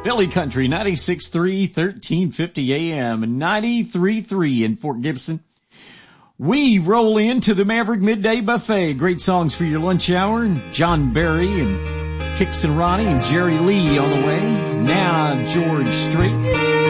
Philly Country, 96.3, 1350 AM, 93.3 in Fort Gibson. We roll into the Maverick Midday Buffet. Great songs for your lunch hour. John Barry and Kix and Ronnie and Jerry Lee on the way. Now George Strait.